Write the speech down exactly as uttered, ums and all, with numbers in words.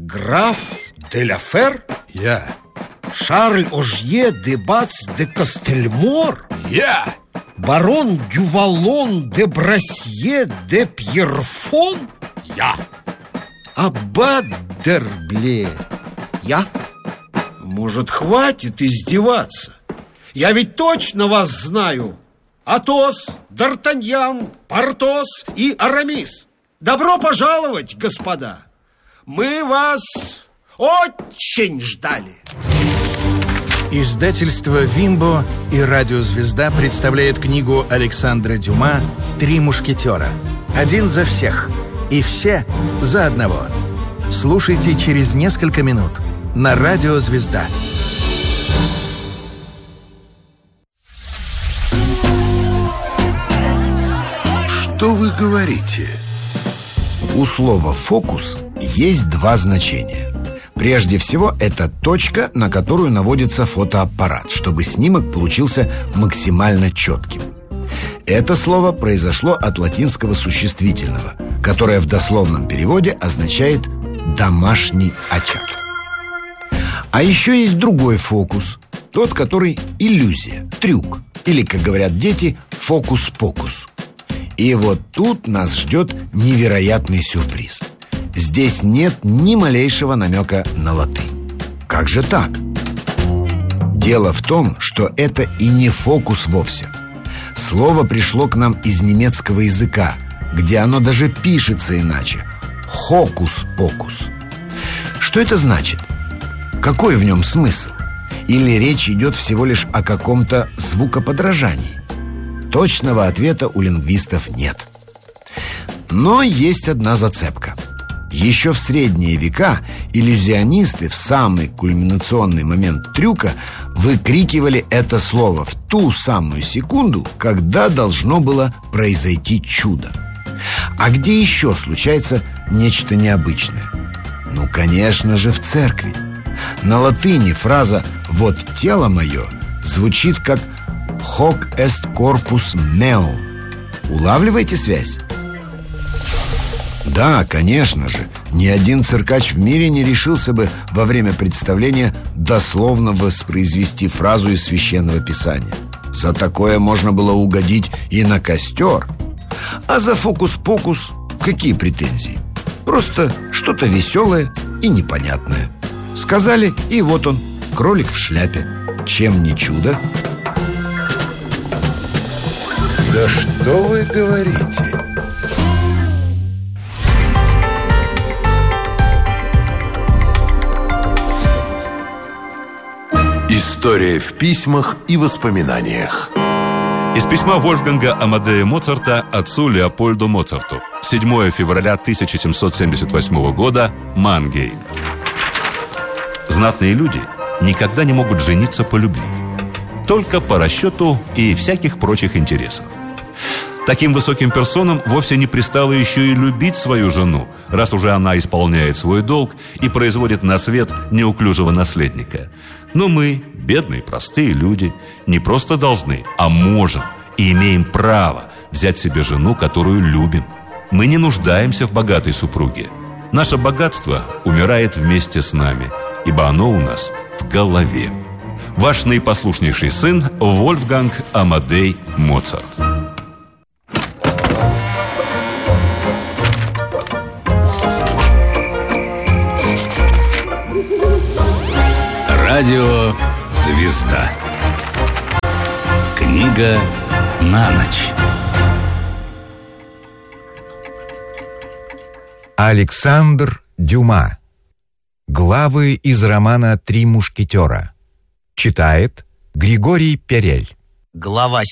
Граф де ла Фер? Я. Шарль Ожье де Бац де Костельмор? Я. Барон Дювалон де Брасье де Пьерфон? Я. Аббат Д'Ербле? Я. Может, хватит издеваться? Я ведь точно вас знаю. Атос, Д'Артаньян, Портос и Арамис. Добро пожаловать, господа. Мы вас очень ждали. Издательство «Вимбо» и «Радиозвезда» представляет книгу Александра Дюма «Три мушкетера». Один за всех и все за одного. Слушайте через несколько минут на «Радиозвезда». Что вы говорите? У слова «фокус» есть два значения. Прежде всего, это точка, на которую наводится фотоаппарат, чтобы снимок получился максимально четким. Это слово произошло от латинского существительного, которое в дословном переводе означает «домашний очаг». А еще есть другой фокус, тот, который иллюзия, трюк, или, как говорят дети, фокус-покус. И вот тут нас ждет невероятный сюрприз. Здесь нет ни малейшего намека на латынь. Как же так? Дело в том, что это и не фокус вовсе. Слово пришло к нам из немецкого языка, где оно даже пишется иначе – хокус-покус. Что это значит? Какой в нем смысл? Или речь идет всего лишь о каком-то звукоподражании? Точного ответа у лингвистов нет. Но есть одна зацепка. Еще в средние века иллюзионисты в самый кульминационный момент трюка выкрикивали это слово в ту самую секунду, когда должно было произойти чудо. А где еще случается нечто необычное? Ну, конечно же, в церкви. На латыни фраза «вот тело мое» звучит как «hoc est corpus meum». Улавливаете связь? Да, конечно же, ни один циркач в мире не решился бы во время представления дословно воспроизвести фразу из Священного Писания. За такое можно было угодить и на костер. А за фокус-покус какие претензии? Просто что-то веселое и непонятное. Сказали, и вот он, кролик в шляпе. Чем не чудо? Да что вы говорите? История в письмах и воспоминаниях. Из письма Вольфганга Амадея Моцарта отцу Леопольду Моцарту. седьмое февраля тысяча семьсот семьдесят восьмого года, Мангейм. Знатные люди никогда не могут жениться по любви, только по расчету и всяких прочих интересов. Таким высоким персонам вовсе не пристало еще и любить свою жену, раз уже она исполняет свой долг и производит на свет неуклюжего наследника. Но мы, бедные простые люди, не просто должны, а можем и имеем право взять себе жену, которую любим. Мы не нуждаемся в богатой супруге. Наше богатство умирает вместе с нами, ибо оно у нас в голове. Ваш наипослушнейший сын Вольфганг Амадей Моцарт. Радио «Звезда». Книга на ночь. Александр Дюма. Главы из романа «Три мушкетера». Читает Григорий Перель. Глава